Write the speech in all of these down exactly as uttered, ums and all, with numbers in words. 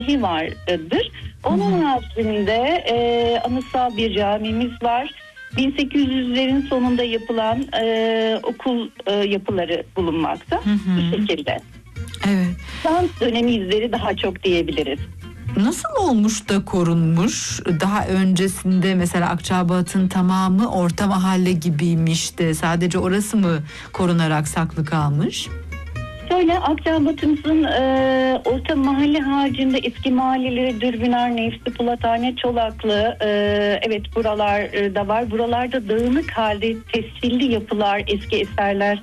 vardır. Onun haricinde e, anıtsal bir camimiz var. bin sekiz yüzlerin sonunda yapılan e, okul e, yapıları bulunmakta. Hı hı. Bu şekilde. Evet. Dans dönemi izleri daha çok diyebiliriz. Nasıl olmuş da korunmuş? Daha öncesinde mesela Akçabat'ın tamamı orta mahalle gibiymişti. Sadece orası mı korunarak saklı kalmış? Şöyle, Akçabat'ımızın e, orta mahalle haricinde eski mahalleleri Dürbüner, Nevşi, Pulathane, Çolaklı, e, evet buralar e, da var. Buralarda dağınık halde tescilli yapılar, eski eserler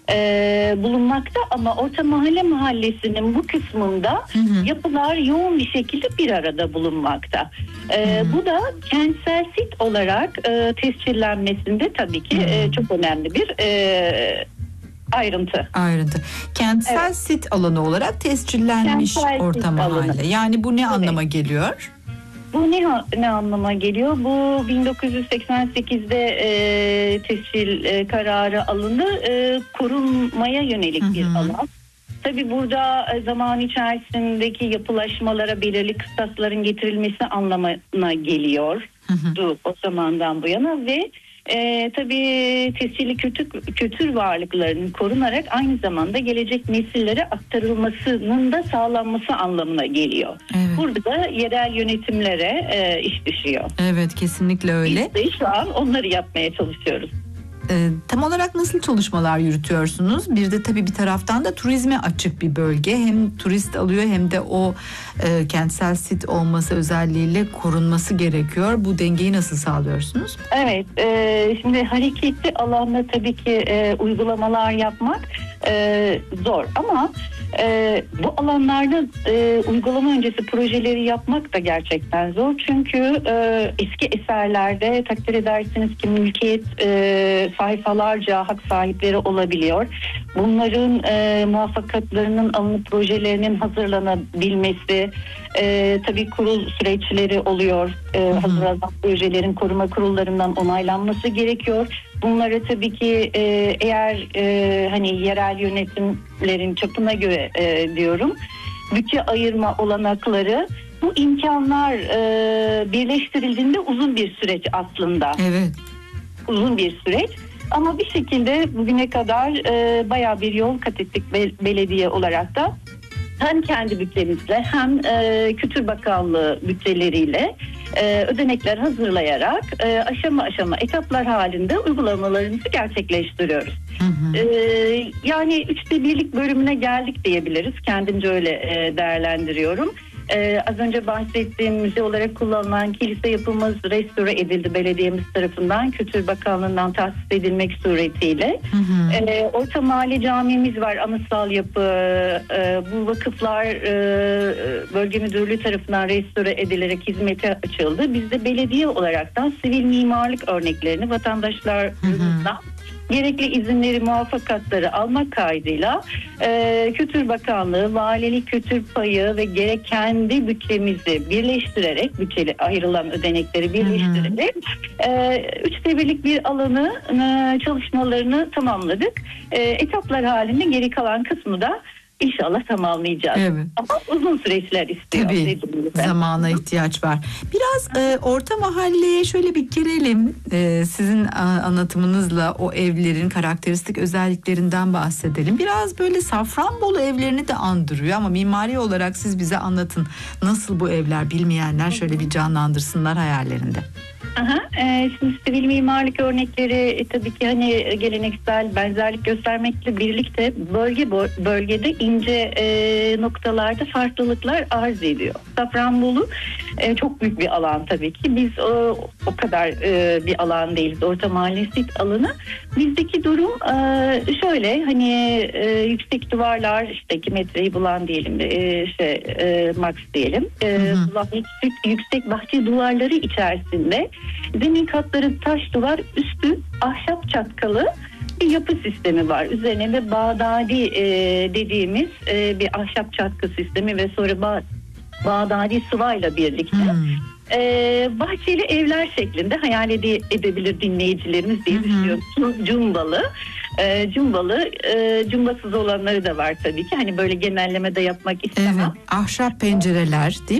e, bulunmakta ama orta mahalle mahallesinin bu kısmında hı hı. yapılar yoğun bir şekilde bir arada bulunmakta. E, hı hı. Bu da kentsel sit olarak e, tescillenmesinde tabii ki e, çok önemli bir e, ayrıntı. Ayrıntı. Kentsel evet. sit alanı olarak tescillenmiş Kentsel orta mahalle. Alanı. Yani bu ne evet. anlama geliyor? Bu ne ne anlama geliyor? Bu bin dokuz yüz seksen sekizde e, tescil e, kararı alındı. E, korunmaya yönelik Hı-hı. bir alan. Tabii burada e, zaman içerisindeki yapılaşmalara belirli kıstasların getirilmesi anlamına geliyor. Hı-hı. O zamandan bu yana ve Ee, tabii tescilli kültür, kültür varlıklarının korunarak aynı zamanda gelecek nesillere aktarılmasının da sağlanması anlamına geliyor. Evet. Burada da yerel yönetimlere e, iş düşüyor. Evet, kesinlikle öyle. Biz de şu an onları yapmaya çalışıyoruz. Ee, tam olarak nasıl çalışmalar yürütüyorsunuz? Bir de tabii bir taraftan da turizme açık bir bölge. Hem turist alıyor hem de o e, kentsel sit olması özelliğiyle korunması gerekiyor. Bu dengeyi nasıl sağlıyorsunuz? Evet, e, şimdi hareketli alanda tabii ki e, uygulamalar yapmak e, zor ama e, bu alanlarda e, uygulama öncesi projeleri yapmak da gerçekten zor. Çünkü e, eski eserlerde takdir edersiniz ki mülkiyet e, sayfalarca hak sahipleri olabiliyor. Bunların e, muvaffakatlarının alınıp projelerinin hazırlanabilmesi, e, tabii kurul süreçleri oluyor. E, hazırlanan projelerin koruma kurullarından onaylanması gerekiyor. Bunları tabii ki e, eğer e, hani yerel yönetimlerin çapına göre e, diyorum, bütçe ayırma olanakları, bu imkanlar e, birleştirildiğinde uzun bir süreç aslında. Evet. Uzun bir süreç. Ama bir şekilde bugüne kadar e, bayağı bir yol kat ettik be, belediye olarak da. Hem kendi bütçemizle hem e, Kültür Bakanlığı bütçeleriyle e, ödenekler hazırlayarak e, aşama aşama etaplar halinde uygulamalarımızı gerçekleştiriyoruz. Hı hı. E, yani üçte birlik bölümüne geldik diyebiliriz. Kendimce öyle e, değerlendiriyorum. Ee, az önce bahsettiğim müze olarak kullanılan kilise yapımız restore edildi belediyemiz tarafından, Kültür Bakanlığı'ndan tahsis edilmek suretiyle. Hı hı. Ee, Orta Mahalle Camimiz var, anıtsal yapı. Ee, bu vakıflar e, bölge müdürlüğü tarafından restore edilerek hizmete açıldı. Biz de belediye olaraktan sivil mimarlık örneklerini vatandaşlarımızdan gerekli izinleri, muvaffakatları almak kaydıyla e, Kültür Bakanlığı, Valilik Kültür Payı ve gerek kendi bütçemizi birleştirerek, bütçeli ayrılan ödenekleri birleştirerek e, üçte birlik bir alanı e, çalışmalarını tamamladık. E, etaplar halinde geri kalan kısmı da İnşallah tamamlayacağız. Evet. Ama uzun süreçler istiyor. Tabii zamana ihtiyaç var. Biraz e, orta mahalleye şöyle bir girelim. E, sizin anlatımınızla o evlerin karakteristik özelliklerinden bahsedelim. Biraz böyle Safranbolu evlerini de andırıyor ama mimari olarak siz bize anlatın. Nasıl bu evler, bilmeyenler şöyle bir canlandırsınlar hayallerinde. Aha, e, şimdi sivil mimarlık örnekleri e, tabii ki hani geleneksel benzerlik göstermekle birlikte bölge bölgede ince e, noktalarda farklılıklar arz ediyor. Safranbolu e, çok büyük bir alan tabii ki. Biz o, o kadar e, bir alan değiliz. Orta Mahalle sit alanı. Bizdeki durum e, şöyle hani e, yüksek duvarlar, işte iki metreyi bulan diyelim, e, şey e, max diyelim. E, yüksek, yüksek bahçe duvarları içerisinde zemin katları taş duvar, üstü ahşap çatkalı bir yapı sistemi var. Üzerine de Bağdadi e, dediğimiz e, bir ahşap çatkı sistemi ve sonra ba- Bağdadi sıvayla birlikte hmm. e, bahçeli evler şeklinde hayal ede- edebilir dinleyicilerimiz diye hmm. düşünüyorum. Cumbalı. E, cumbalı, e, cumbasız olanları da var tabii ki. Hani böyle genelleme de yapmak istemem. Evet, ahşap pencereler değil